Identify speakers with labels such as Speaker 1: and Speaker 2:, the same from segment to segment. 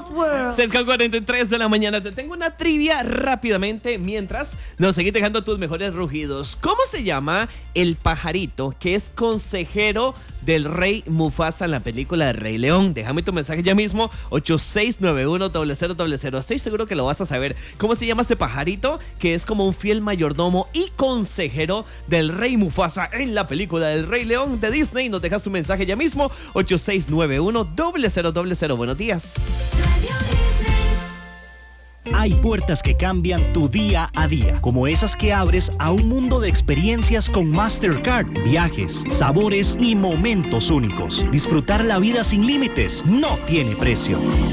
Speaker 1: World.
Speaker 2: 6:43 de la mañana. Te tengo una trivia rápidamente mientras nos seguís dejando tus mejores rugidos. ¿Cómo se llama el pajarito que es consejero del rey Mufasa en la película de Rey León? Déjame tu mensaje ya mismo, 8691-0000. Estoy seguro que lo vas a saber. ¿Cómo se llama este pajarito que es como un fiel mayordomo y consejero del rey Mufasa en la película del Rey León de Disney? Nos dejas tu mensaje ya mismo, 8691-0000. Buenos días.
Speaker 3: Hay puertas que cambian tu día a día, como esas que abres a un mundo de experiencias con Mastercard. Viajes, sabores y momentos únicos. Disfrutar la vida sin límites no tiene precio.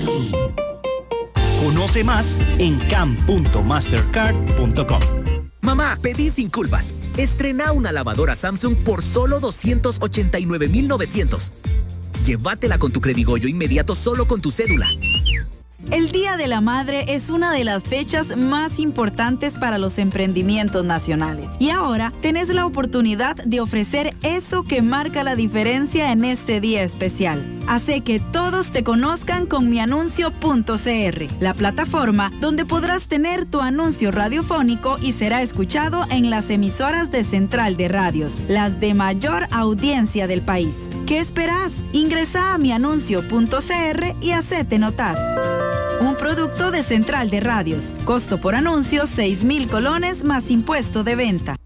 Speaker 3: Conoce más en cam.mastercard.com.
Speaker 4: Mamá, pedí sin culpas. Estrena una lavadora Samsung por solo 289,900. Llévatela con tu Credigoyo inmediato solo con tu cédula.
Speaker 5: El Día de la Madre es una de las fechas más importantes para los emprendimientos nacionales. Y ahora tenés la oportunidad de ofrecer eso que marca la diferencia en este día especial. Hace que todos te conozcan con mianuncio.cr, la plataforma donde podrás tener tu anuncio radiofónico y será escuchado en las emisoras de Central de Radios, las de mayor audiencia del país. ¿Qué esperás? Ingresa a mianuncio.cr y hacete notar. Un producto de Central de Radios. Costo por anuncio 6,000 colones más impuesto de venta.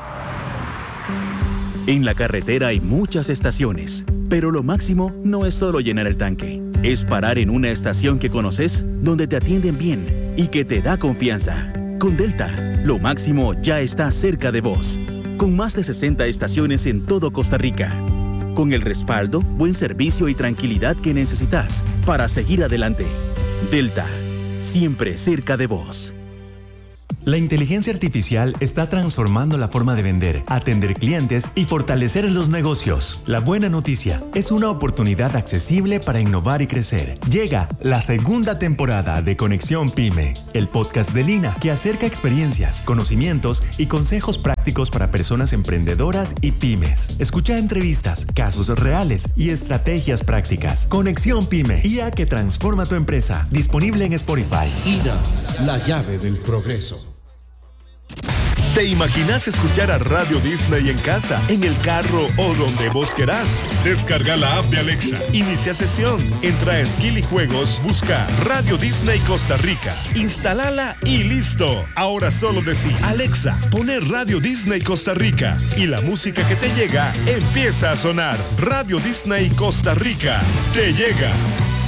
Speaker 6: En la carretera hay muchas estaciones, pero lo máximo no es solo llenar el tanque. Es parar en una estación que conoces, donde te atienden bien y que te da confianza. Con Delta, lo máximo ya está cerca de vos. Con más de 60 estaciones en todo Costa Rica. Con el respaldo, buen servicio y tranquilidad que necesitas para seguir adelante. Delta, siempre cerca de vos.
Speaker 7: La inteligencia artificial está transformando la forma de vender, atender clientes y fortalecer los negocios. La buena noticia es una oportunidad accesible para innovar y crecer. Llega la segunda temporada de Conexión Pyme, el podcast de Lina que acerca experiencias, conocimientos y consejos prácticos para personas emprendedoras y pymes. Escucha entrevistas, casos reales y estrategias prácticas. Conexión Pyme, IA que transforma tu empresa. Disponible en Spotify.
Speaker 8: IDA, la llave del progreso.
Speaker 9: ¿Te imaginas escuchar a Radio Disney en casa, en el carro o donde vos querás? Descarga la app de Alexa, inicia sesión, entra a Skill y Juegos, busca Radio Disney Costa Rica, instalala y listo. Ahora solo decí, Alexa, pone Radio Disney Costa Rica y la música que te llega empieza a sonar. Radio Disney Costa Rica, te llega.